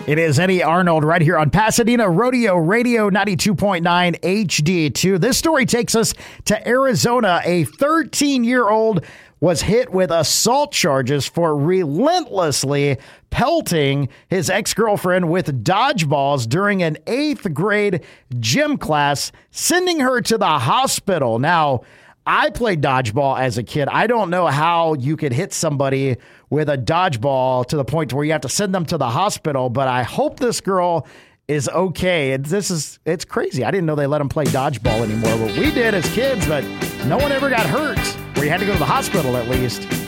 It is Eddie Arnold right here on Pasadena Rodeo Radio 92.9 HD2. This story takes us to Arizona. A 13-year-old was hit with assault charges for relentlessly pelting his ex-girlfriend with dodgeballs during an 8th grade gym class, sending her to the hospital. Now, I played dodgeball as a kid. I don't know how you could hit somebody with a dodgeball to the point where you have to send them to the hospital, but I hope this girl is okay. It's crazy. I didn't know they let them play dodgeball anymore, but we did as kids, but no one ever got hurt where you had to go to the hospital at least.